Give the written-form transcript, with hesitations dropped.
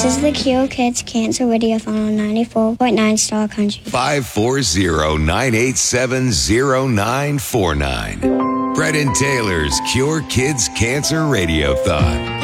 This is the Keo Kids Cancer Radiothon on 94.9 Star Country. 540-987-0949. Brett and Taylor's Cure Kids Cancer Radiothon.